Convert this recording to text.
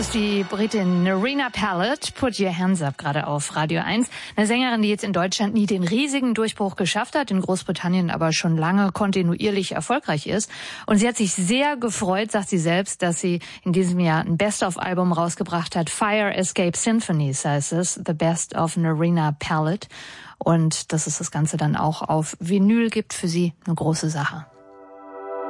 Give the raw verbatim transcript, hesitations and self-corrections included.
ist die Britin Nerina Pallett, Put Your Hands Up, gerade auf Radio eins. Eine Sängerin, die jetzt in Deutschland nie den riesigen Durchbruch geschafft hat, in Großbritannien aber schon lange kontinuierlich erfolgreich ist. Und sie hat sich sehr gefreut, sagt sie selbst, dass sie in diesem Jahr ein Best-of-Album rausgebracht hat. Fire Escape Symphonies heißt es, The Best of Nerina Pallett. Und dass es das Ganze dann auch auf Vinyl gibt, für sie eine große Sache.